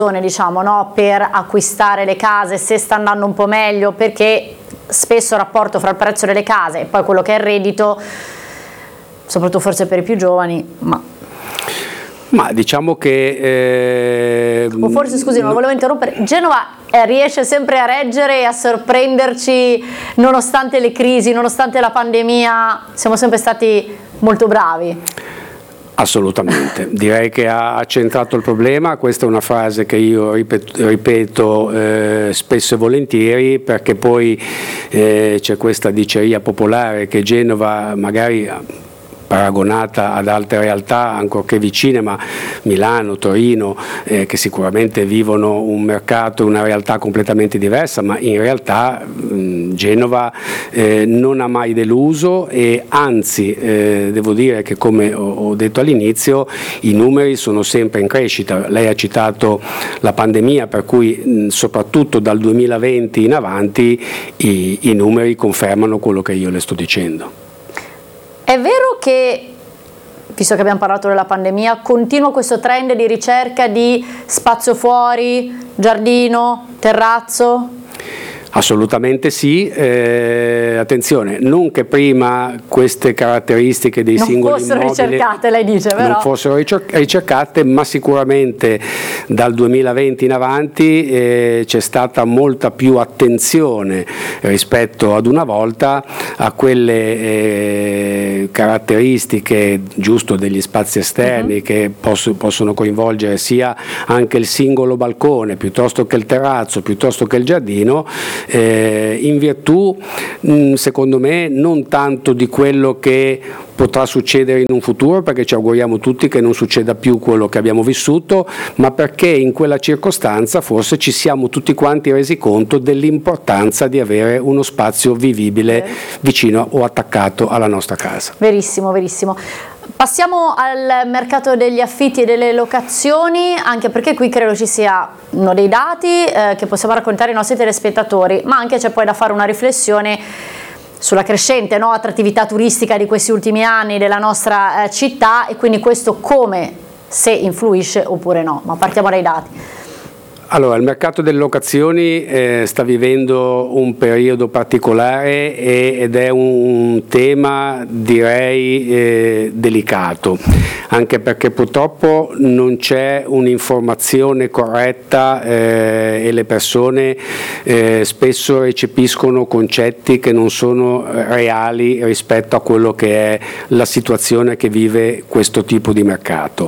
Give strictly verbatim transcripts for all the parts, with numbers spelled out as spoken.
diciamo, no, per acquistare le case, se sta andando un po' meglio, perché spesso il rapporto fra il prezzo delle case e poi quello che è il reddito, soprattutto forse per i più giovani, ma... Ma diciamo che... Eh, o forse, scusi, non volevo interrompere, Genova eh, riesce sempre a reggere e a sorprenderci nonostante le crisi, nonostante la pandemia, siamo sempre stati molto bravi. Assolutamente, direi che ha centrato il problema. Questa è una frase che io ripeto, ripeto eh, spesso e volentieri, perché poi eh, c'è questa diceria popolare che Genova, magari paragonata ad altre realtà ancorché vicine, ma Milano, Torino, eh, che sicuramente vivono un mercato, una realtà completamente diversa, ma in realtà mh, Genova eh, non ha mai deluso, e anzi eh, devo dire che, come ho, ho detto all'inizio, i numeri sono sempre in crescita. Lei ha citato la pandemia, per cui mh, soprattutto dal duemilaventi in avanti i, i numeri confermano quello che io le sto dicendo. È vero che, visto che abbiamo parlato della pandemia, continua questo trend di ricerca di spazio fuori, giardino, terrazzo? Assolutamente sì, eh, attenzione, non che prima queste caratteristiche dei non singoli fossero immobili ricercate, lei dice, però. non fossero ricercate, ma sicuramente dal duemilaventi in avanti eh, c'è stata molta più attenzione rispetto ad una volta a quelle eh, caratteristiche, giusto, degli spazi esterni, uh-huh. che posso, possono coinvolgere sia anche il singolo balcone piuttosto che il terrazzo, piuttosto che il giardino. Eh, in virtù mh, secondo me non tanto di quello che potrà succedere in un futuro, perché ci auguriamo tutti che non succeda più quello che abbiamo vissuto, ma perché in quella circostanza forse ci siamo tutti quanti resi conto dell'importanza di avere uno spazio vivibile vicino o attaccato alla nostra casa. Verissimo, verissimo. Passiamo al mercato degli affitti e delle locazioni, anche perché qui credo ci sia uno dei dati eh, che possiamo raccontare ai nostri telespettatori, ma anche c'è poi da fare una riflessione sulla crescente, no, attrattività turistica di questi ultimi anni della nostra eh, città, e quindi questo come, se influisce oppure no. Ma partiamo dai dati. Allora, il mercato delle locazioni eh, sta vivendo un periodo particolare e, ed è un tema, direi, eh, delicato, anche perché purtroppo non c'è un'informazione corretta eh, e le persone eh, spesso recepiscono concetti che non sono reali rispetto a quello che è la situazione che vive questo tipo di mercato.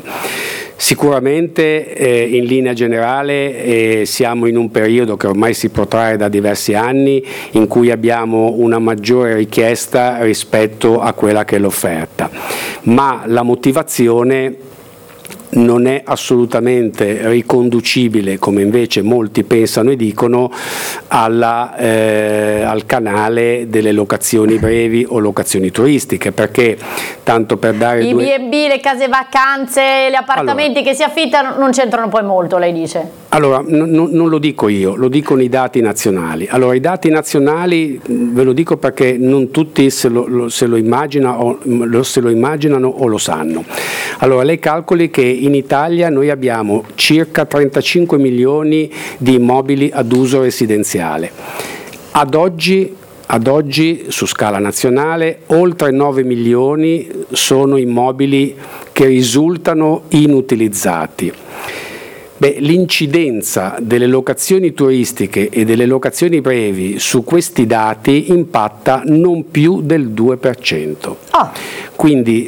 Sicuramente eh, in linea generale eh, siamo in un periodo che ormai si protrae da diversi anni, in cui abbiamo una maggiore richiesta rispetto a quella che è l'offerta, ma la motivazione non è assolutamente riconducibile, come invece molti pensano e dicono, alla, eh, al canale delle locazioni brevi o locazioni turistiche, perché tanto per dare i due... B and B, le case vacanze, gli appartamenti allora, che si affittano non c'entrano poi molto, lei dice? Allora, n- non lo dico io, lo dicono i dati nazionali. Allora, i dati nazionali ve lo dico perché non tutti se lo, lo, se lo, immagina o, lo, se lo immaginano o lo sanno. Allora, lei calcoli che in Italia noi abbiamo circa trentacinque milioni di immobili ad uso residenziale. Ad oggi, ad oggi su scala nazionale oltre nove milioni sono immobili che risultano inutilizzati. Beh, l'incidenza delle locazioni turistiche e delle locazioni brevi su questi dati impatta non più del due per cento. Oh. Quindi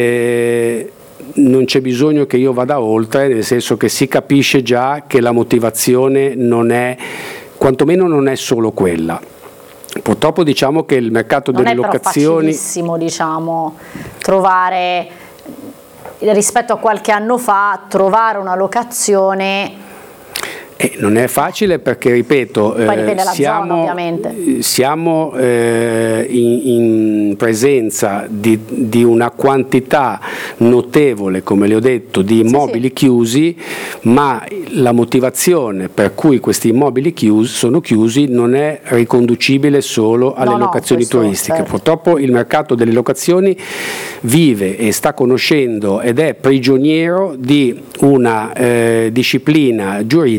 eh, non c'è bisogno che io vada oltre, nel senso che si capisce già che la motivazione non è, quantomeno non è solo quella. Purtroppo diciamo che il mercato non delle locazioni... Non è però facilissimo, diciamo, trovare, rispetto a qualche anno fa, trovare una locazione... Eh, non è facile perché, ripeto, eh, siamo, zona, ovviamente. siamo eh, in, in presenza di, di una quantità notevole, come le ho detto, di immobili sì, sì. chiusi, ma la motivazione per cui questi immobili chiusi, sono chiusi non è riconducibile solo alle no, locazioni no, turistiche. Certo. Purtroppo il mercato delle locazioni vive e sta conoscendo ed è prigioniero di una eh, disciplina giuridica